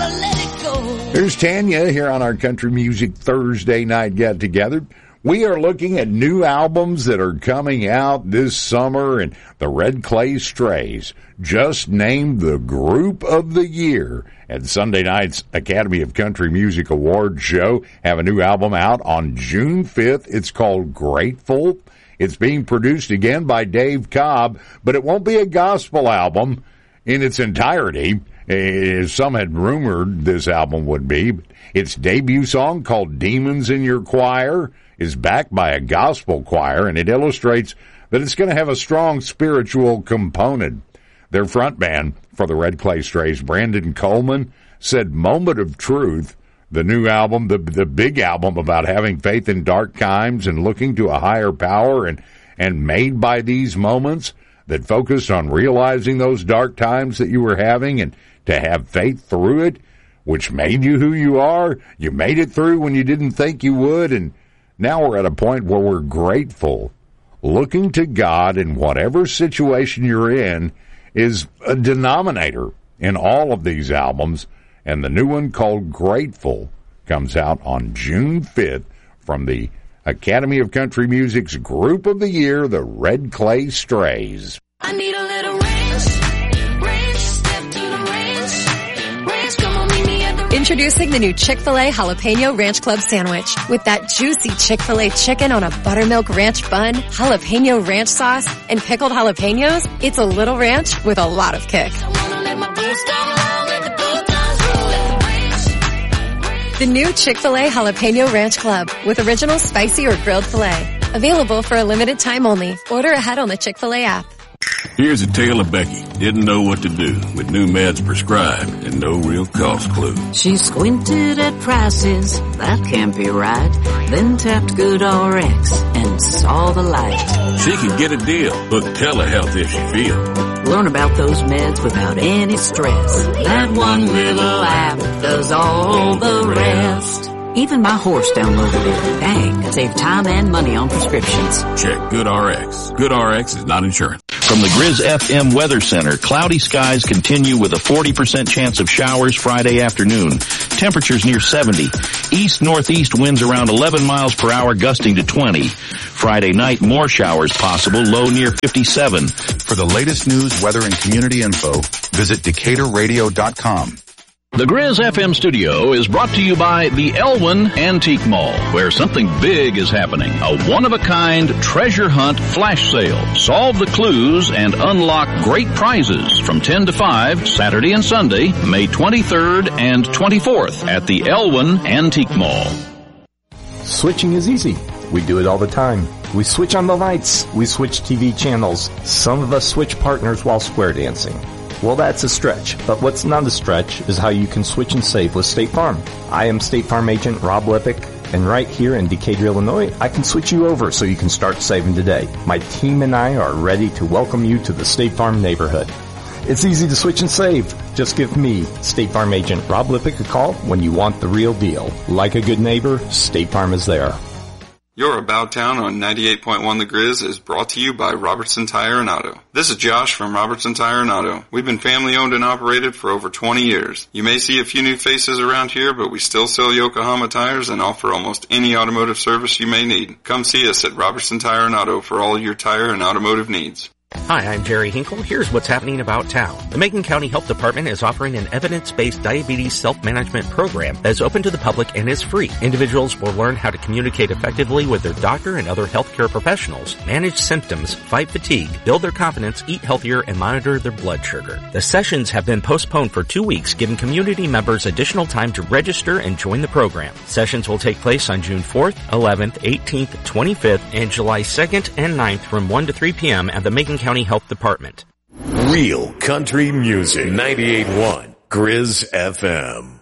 Here's Tanya here on our Country Music Thursday night get-together. We are looking at new albums that are coming out this summer, and the Red Clay Strays just named the Group of the Year at Sunday night's Academy of Country Music Awards show. Have a new album out on June 5th. It's called Grateful. It's being produced again by Dave Cobb, but it won't be a gospel album in its entirety, as some had rumored this album would be. Its debut song, called Demons in Your Choir, is backed by a gospel choir, and it illustrates that it's going to have a strong spiritual component. Their frontman for the Red Clay Strays, Brandon Coleman, said Moment of Truth, the new album, the big album about having faith in dark times and looking to a higher power and made by these moments that focused on realizing those dark times that you were having and to have faith through it, which made you who you are. You made it through when you didn't think you would, and now we're at a point where we're grateful. Looking to God in whatever situation you're in is a denominator in all of these albums, and the new one called Grateful comes out on June 5th from the Academy of Country Music's Group of the Year, the Red Clay Strays. I need a little ranch, step to the ranch, come on, meet me at the ranch. Introducing the new Chick-fil-A Jalapeno Ranch Club Sandwich. With that juicy Chick-fil-A chicken on a buttermilk ranch bun, jalapeno ranch sauce, and pickled jalapenos, it's a little ranch with a lot of kick. The new Chick-fil-A Jalapeno Ranch Club with original spicy or grilled filet. Available for a limited time only. Order ahead on the Chick-fil-A app. Here's a tale of Becky. Didn't know what to do with new meds prescribed and no real cost clue. She squinted at prices, that can't be right. Then tapped GoodRx and saw the light. She could get a deal. Look telehealth if she feels. Learn about those meds without any stress. That one little app does all the rest. Even my horse downloaded it. Dang, save time and money on prescriptions. Check GoodRx. GoodRx is not insurance. From the Grizz FM Weather Center, cloudy skies continue with a 40% chance of showers Friday afternoon. Temperatures near 70. East-northeast winds around 11 miles per hour, gusting to 20. Friday night, more showers possible, low near 57. For the latest news, weather, and community info, visit DecaturRadio.com. The Grizz FM studio is brought to you by the Elwyn Antique Mall, where something big is happening. A one-of-a-kind treasure hunt flash sale. Solve the clues and unlock great prizes from 10 to 5, Saturday and Sunday, May 23rd and 24th at the Elwyn Antique Mall. Switching is easy. We do it all the time. We switch on the lights. We switch TV channels. Some of us switch partners while square dancing. Well, that's a stretch, but what's not a stretch is how you can switch and save with State Farm. I am State Farm agent Rob Lippick, and right here in Decatur, Illinois, I can switch you over so you can start saving today. My team and I are ready to welcome you to the State Farm neighborhood. It's easy to switch and save. Just give me, State Farm agent Rob Lippick, a call when you want the real deal. Like a good neighbor, State Farm is there. Your About Town on 98.1 The Grizz is brought to you by Robertson Tire and Auto. This is Josh from Robertson Tire and Auto. We've been family owned and operated for over 20 years. You may see a few new faces around here, but we still sell Yokohama tires and offer almost any automotive service you may need. Come see us at Robertson Tire and Auto for all your tire and automotive needs. Hi, I'm Jerry Hinkle. Here's what's happening about town. The Macon County Health Department is offering an evidence-based diabetes self-management program that is open to the public and is free. Individuals will learn how to communicate effectively with their doctor and other healthcare professionals, manage symptoms, fight fatigue, build their confidence, eat healthier, and monitor their blood sugar. The sessions have been postponed for 2 weeks, giving community members additional time to register and join the program. Sessions will take place on June 4th, 11th, 18th, 25th, and July 2nd and 9th from 1 to 3 p.m. at the Macon County Health Department. Real country music. 98.1 Grizz FM.